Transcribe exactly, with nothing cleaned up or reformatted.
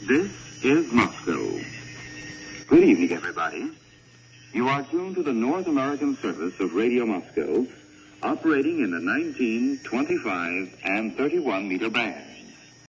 This is Moscow. Good evening, everybody. You are tuned to the North American service of Radio Moscow, operating in the nineteen, twenty-five, and thirty-one meter band.